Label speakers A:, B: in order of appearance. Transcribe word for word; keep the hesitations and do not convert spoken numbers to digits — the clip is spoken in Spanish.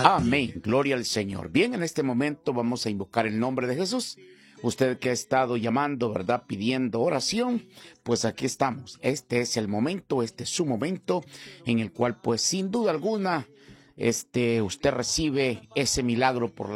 A: Amén. Gloria al Señor. Bien, en este momento vamos a invocar el nombre de Jesús. Usted que ha estado llamando, ¿verdad? Pidiendo oración, pues aquí estamos. Este es el momento, este es su momento en el cual, pues sin duda alguna, este, usted recibe ese milagro por